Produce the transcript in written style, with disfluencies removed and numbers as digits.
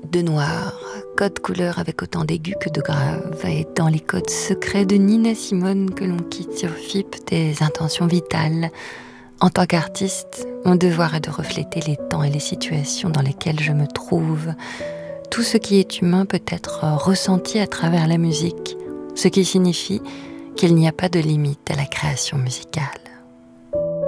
codes de noir, codes couleur avec autant d'aigus que de graves, et dans les codes secrets de Nina Simone que l'on quitte sur FIP des intentions vitales. En tant qu'artiste, mon devoir est de refléter les temps et les situations dans lesquelles je me trouve. Tout ce qui est humain peut être ressenti à travers la musique, ce qui signifie qu'il n'y a pas de limite à la création musicale.